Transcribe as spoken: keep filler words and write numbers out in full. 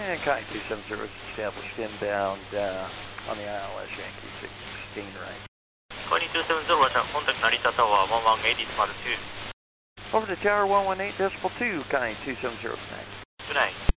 And Kind two seven zero is established inbound uh, on the I L S Yankee sixteen right. Kind two seven zero, Roger. Contact Narita Tower one one eight decimal two. Over to Tower one one eight decimal two, Kind two seven zero, good night. Good night.